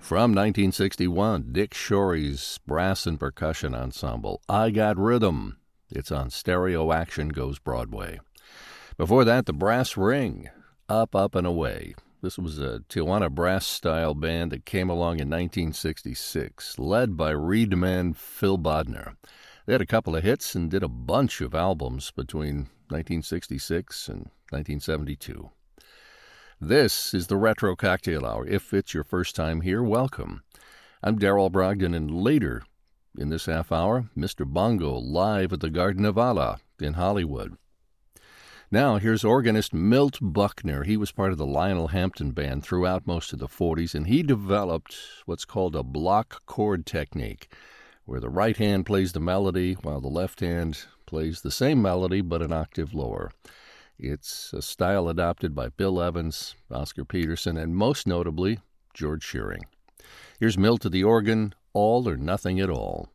From 1961, Dick Shorey's Brass and Percussion Ensemble, I Got Rhythm. It's on Stereo Action Goes Broadway. Before that, the Brass Ring, Up, Up, and Away. This was a Tijuana brass-style band that came along in 1966, led by reedman Phil Bodner. They had a couple of hits and did a bunch of albums between 1966 and 1972. This is the Retro Cocktail Hour. If it's your first time here, welcome. I'm Darrell Brogdon, and later in this half hour, Mr. Bongo live at the Garden of Allah in Hollywood. Now, here's organist Milt Buckner. He was part of the Lionel Hampton Band throughout most of the 40s, and he developed what's called a block chord technique, where the right hand plays the melody while the left hand plays the same melody but an octave lower. It's a style adopted by Bill Evans, Oscar Peterson, and most notably, George Shearing. Here's Milt to the organ, All or Nothing at All.